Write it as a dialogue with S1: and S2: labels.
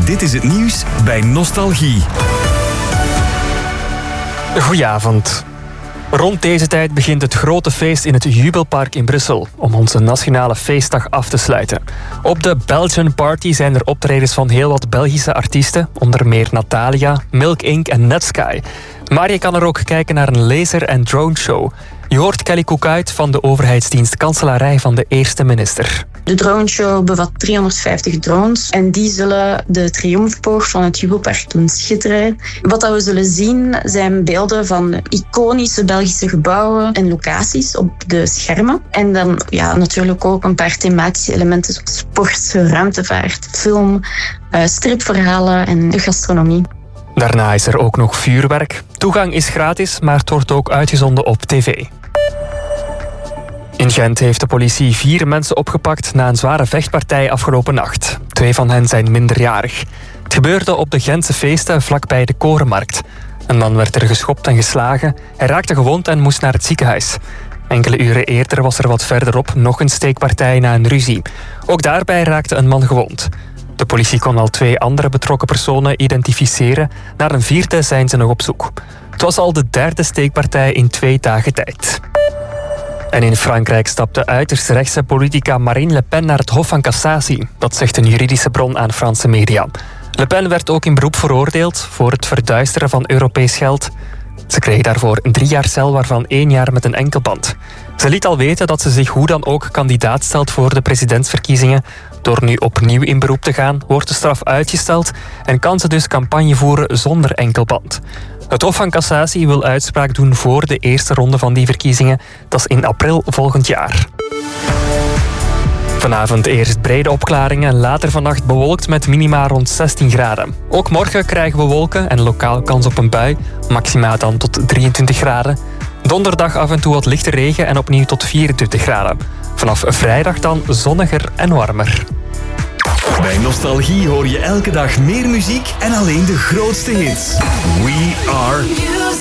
S1: Dit is het nieuws bij Nostalgie.
S2: Goedenavond. Rond deze tijd begint het grote feest in het Jubelpark in Brussel om onze nationale feestdag af te sluiten. Op de Belgian Party zijn er optredens van heel wat Belgische artiesten, onder meer Natalia, Milk Inc. en Netsky. Maar je kan er ook kijken naar een laser- en droneshow. Je hoort Kelly Koekuit van de overheidsdienst Kanselarij van de eerste minister.
S3: De droneshow bevat 350 drones en die zullen de triomfboog van het Jubelpark doen schitteren. Wat dat we zullen zien zijn beelden van iconische Belgische gebouwen en locaties op de schermen. En dan natuurlijk ook een paar thematische elementen zoals sport, ruimtevaart, film, stripverhalen en de gastronomie.
S2: Daarna is er ook nog vuurwerk. Toegang is gratis, maar het wordt ook uitgezonden op tv. In Gent heeft de politie 4 mensen opgepakt na een zware vechtpartij afgelopen nacht. 2 van hen zijn minderjarig. Het gebeurde op de Gentse feesten vlakbij de Korenmarkt. Een man werd er geschopt en geslagen. Hij raakte gewond en moest naar het ziekenhuis. Enkele uren eerder was er wat verderop nog een steekpartij na een ruzie. Ook daarbij raakte een man gewond. De politie kon al 2 andere betrokken personen identificeren. Naar een 4e zijn ze nog op zoek. Het was al de 3e steekpartij in 2 dagen tijd. En in Frankrijk stapte uiterst rechtse politica Marine Le Pen naar het Hof van Cassatie. Dat zegt een juridische bron aan Franse media. Le Pen werd ook in beroep veroordeeld voor het verduisteren van Europees geld. Ze kreeg daarvoor 3 jaar cel, waarvan 1 jaar met een enkelband. Ze liet al weten dat ze zich hoe dan ook kandidaat stelt voor de presidentsverkiezingen. Door nu opnieuw in beroep te gaan, wordt de straf uitgesteld en kan ze dus campagne voeren zonder enkelband. Het Hof van Cassatie wil uitspraak doen voor de eerste ronde van die verkiezingen. Dat is in april volgend jaar. Vanavond eerst brede opklaringen, later vannacht bewolkt met minima rond 16 graden. Ook morgen krijgen we wolken en lokaal kans op een bui, maxima dan tot 23 graden. Donderdag af en toe wat lichte regen en opnieuw tot 24 graden. Vanaf vrijdag dan zonniger en warmer.
S1: Bij Nostalgie hoor je elke dag meer muziek en alleen de grootste hits. We are